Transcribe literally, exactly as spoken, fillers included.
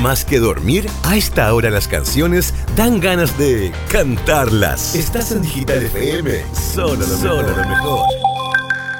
más que dormir, a esta hora las canciones dan ganas de cantarlas. Estás en Digital F M, solo lo, solo lo mejor.